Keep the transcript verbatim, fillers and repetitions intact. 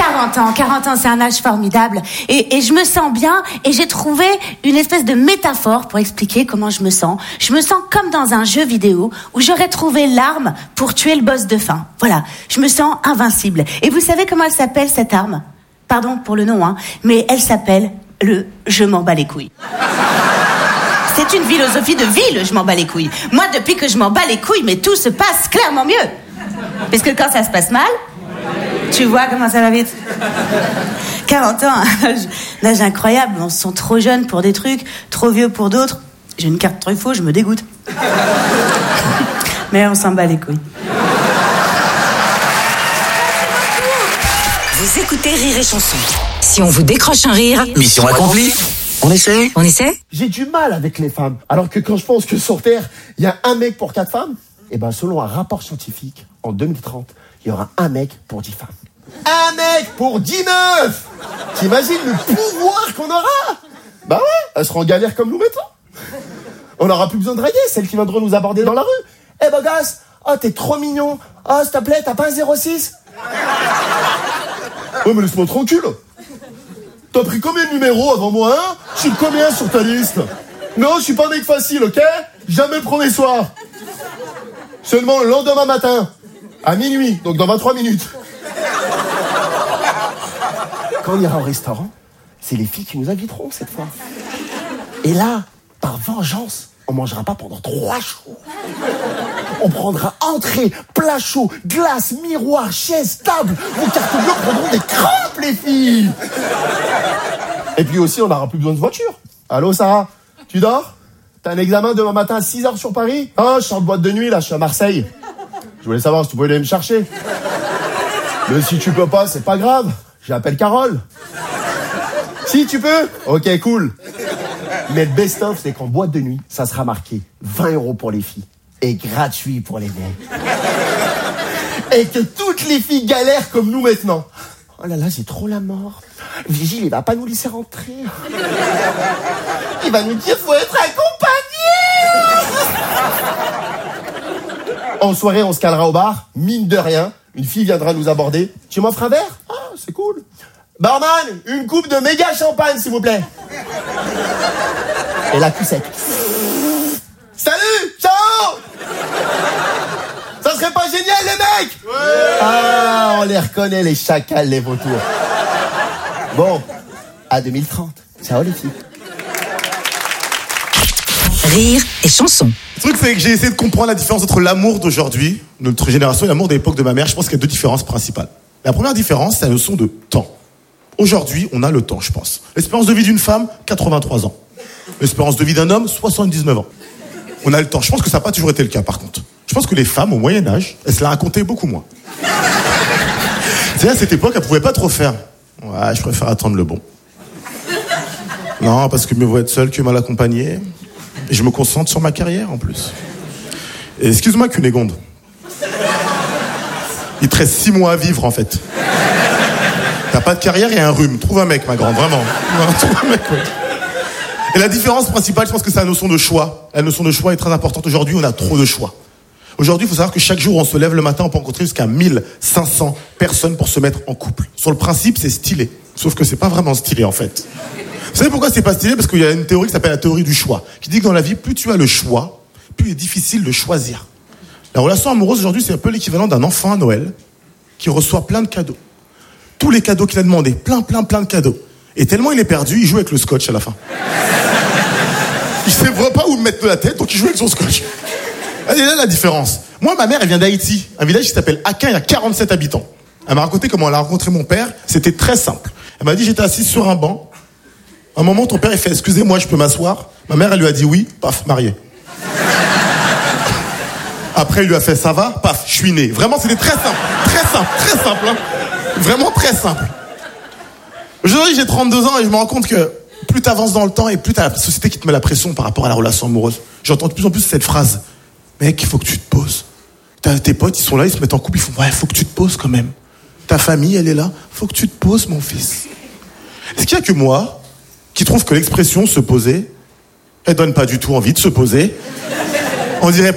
quarante ans, quarante ans, c'est un âge formidable. Et, et je me sens bien, et j'ai trouvé une espèce de métaphore pour expliquer comment je me sens. Je me sens comme dans un jeu vidéo où j'aurais trouvé l'arme pour tuer le boss de fin. Voilà, je me sens invincible. Et vous savez comment elle s'appelle, cette arme ? Pardon pour le nom, hein, mais elle s'appelle le « je m'en bats les couilles ». C'est une philosophie de vie, le « je m'en bats les couilles ». Moi, depuis que je m'en bats les couilles, mais tout se passe clairement mieux. Parce que quand ça se passe mal, tu vois comment ça va vite. quarante ans, un âge, un âge incroyable. On se sent trop jeune pour des trucs, trop vieux pour d'autres. J'ai une carte Truffaut, je me dégoûte. Mais on s'en bat les couilles. Vous écoutez Rire et Chanson. Si on vous décroche un rire... Mission accomplie. On essaie On essaie J'ai du mal avec les femmes. Alors que quand je pense que sur Terre, il y a un mec pour quatre femmes, et ben selon un rapport scientifique, en deux mille trente, il y aura un mec pour dix femmes. Un mec pour dix meufs. T'imagines le pouvoir qu'on aura? Bah ouais, elles seront en galère comme nous maintenant. On n'aura plus besoin de draguer, celles qui viendront nous aborder dans la rue. Eh beau gosse, oh t'es trop mignon. Oh s'il te plaît, t'as pas un zéro six? Ouais mais laisse-moi tranquille. T'as pris combien de numéros avant moi, hein? Je suis combien sur ta liste? Non, je suis pas un mec facile, ok? Jamais le premier soir. Seulement le lendemain matin. À minuit, donc dans vingt-trois minutes. Quand on ira au restaurant, c'est les filles qui nous inviteront cette fois. Et là, par vengeance, on mangera pas pendant trois jours. On prendra entrée, plat chaud, glace, miroir, chaise, table. Vos cartes bleues prendront des crampes, les filles. Et puis aussi, on n'aura plus besoin de voiture. Allô, Sarah, tu dors? T'as un examen demain matin à six heures sur Paris? Ah, je suis en boîte de nuit, là, je suis à Marseille. Je voulais savoir si tu pouvais aller me chercher. Mais si tu peux pas, c'est pas grave. J'appelle Carole. Si tu peux? Ok, cool. Mais le best-of, c'est qu'en boîte de nuit, ça sera marqué vingt euros pour les filles et gratuit pour les mecs. Et que toutes les filles galèrent comme nous maintenant. Oh là là, j'ai trop la mort. Vigile, il va pas nous laisser rentrer. Il va nous dire faut être accompagné. En soirée, on se calera au bar. Mine de rien, une fille viendra nous aborder. Tu m'offres un verre? Ah, c'est cool. Barman, une coupe de méga champagne, s'il vous plaît. Et la cul sec. Salut, ciao. Ça serait pas génial, les mecs? Ouais. Ah, on les reconnaît, les chacals, les vautours. Bon, à deux mille trente. Ciao, les filles. Rire et Chanson. Le truc, c'est que j'ai essayé de comprendre la différence entre l'amour d'aujourd'hui, notre génération, et l'amour de l'époque de ma mère. Je pense qu'il y a deux différences principales. La première différence, c'est la notion de temps. Aujourd'hui, on a le temps, je pense. L'espérance de vie d'une femme, quatre-vingt-trois ans. L'espérance de vie d'un homme, soixante-dix-neuf ans. On a le temps. Je pense que ça n'a pas toujours été le cas, par contre. Je pense que les femmes, au Moyen-Âge, elles se la racontaient beaucoup moins. C'est à cette époque, elles ne pouvaient pas trop faire. Ouais, je préfère attendre le bon. Non, parce que mieux vaut être seul que mal accompagné. Et je me concentre sur ma carrière, en plus. Et excuse-moi, Cunégonde. Il te reste six mois à vivre, en fait. T'as pas de carrière et un rhume. Trouve un mec, ma grande, vraiment. Non, trouve un mec, ouais. Et la différence principale, je pense que c'est la notion de choix. La notion de choix est très importante. Aujourd'hui, on a trop de choix. Aujourd'hui, il faut savoir que chaque jour, on se lève le matin, on peut rencontrer jusqu'à mille cinq cents personnes pour se mettre en couple. Sur le principe, c'est stylé. Sauf que c'est pas vraiment stylé, en fait. Vous savez pourquoi c'est pas stylé? Parce qu'il y a une théorie qui s'appelle la théorie du choix, qui dit que dans la vie, plus tu as le choix, plus il est difficile de choisir. La relation amoureuse, aujourd'hui, c'est un peu l'équivalent d'un enfant à Noël qui reçoit plein de cadeaux. Tous les cadeaux qu'il a demandé, plein, plein, plein de cadeaux. Et tellement il est perdu, il joue avec le scotch à la fin. Il sait pas où mettre de la tête, donc il joue avec son scotch. Elle est là la différence. Moi, ma mère, elle vient d'Haïti, un village qui s'appelle Akin, il y a quarante-sept habitants. Elle m'a raconté comment elle a rencontré mon père, c'était très simple. Elle m'a dit, j'étais assise sur un banc. À un moment, ton père, il fait, excusez-moi, je peux m'asseoir? Ma mère, elle lui a dit oui, paf, marié. Après, il lui a fait, ça va? Paf, je suis né. Vraiment, c'était très simple, très simple, très simple, hein. Vraiment très simple. Aujourd'hui, j'ai trente-deux ans et je me rends compte que plus t'avances dans le temps et plus t'as la société qui te met la pression par rapport à la relation amoureuse. J'entends de plus en plus cette phrase. Mec, il faut que tu te poses. T'as tes potes, ils sont là, ils se mettent en couple, ils font, ouais, faut que tu te poses quand même. Ta famille, elle est là, faut que tu te poses, mon fils. Est-ce qu'il y a que moi qui trouve que l'expression se poser, elle donne pas du tout envie de se poser? On dirait